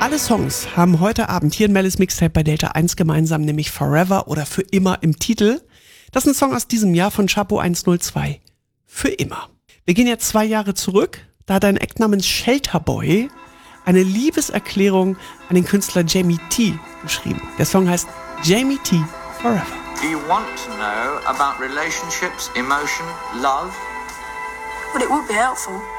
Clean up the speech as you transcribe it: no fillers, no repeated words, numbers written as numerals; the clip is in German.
Alle Songs haben heute Abend hier in Mellis Mixtape bei Delta 1 gemeinsam, nämlich Forever oder Für immer im Titel. Das ist ein Song aus diesem Jahr von Chapo 102. Für immer. Wir gehen jetzt 2 Jahre zurück. Da hat ein Act namens Shelterboy eine Liebeserklärung an den Künstler Jamie T geschrieben. Der Song heißt Jamie T Forever. Do you want to know about relationships, emotion, love? Well, it would be helpful.